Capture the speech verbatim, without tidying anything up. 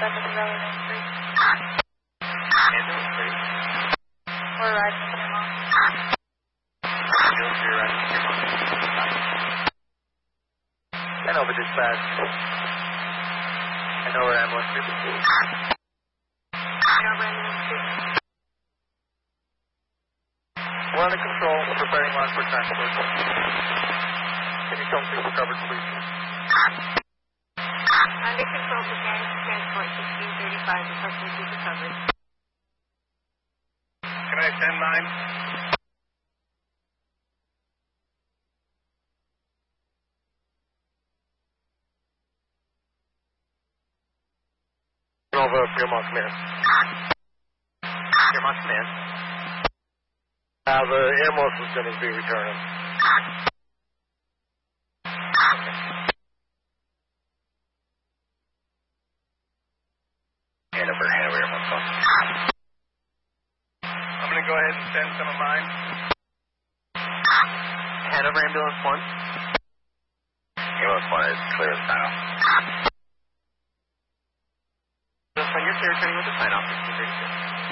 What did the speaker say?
back at the relevant street. Ambulance three. We're riding with your mom. Ambulance three riding with your mom. I know, but dispatch. I know where ambulance three is. I know where ambulance three is. We're under control. We're preparing line for transport. Can you come through recovered, please? Under control, preparing to transport sixteen thirty-five, requesting to recovered. Can I send mine? Over Piermont Command. Piermont Command. Uh, the ambulance is going to be returning. Hand over, hand over, ambulance phone. I'm going to go ahead and send some of mine. Hand over, ambulance one. Ambulance one is clear as final. Just on your territory with the sign off, sixteen thirty-six.